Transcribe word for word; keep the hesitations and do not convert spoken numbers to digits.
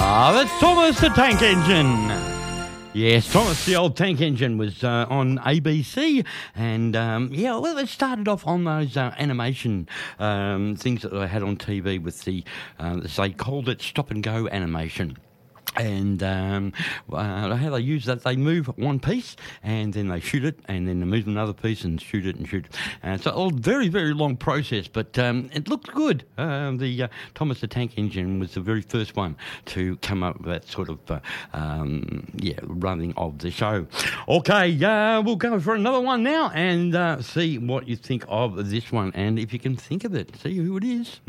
Ah, that's Thomas the Tank Engine. Yes, Thomas the Old Tank Engine was uh, on A B C, and um, yeah, well, it started off on those uh, animation um, things that they had on T V with the, uh, they called it stop and go animation. And um, uh, how they use that, they move one piece and then they shoot it, and then they move another piece and shoot it and shoot it. And so a very, very long process, but um, it looked good. Uh, the uh, Thomas the Tank Engine was the very first one to come up with that sort of uh, um, yeah running of the show. Okay, uh, we'll go for another one now and uh, see what you think of this one, and if you can think of it, see who it is.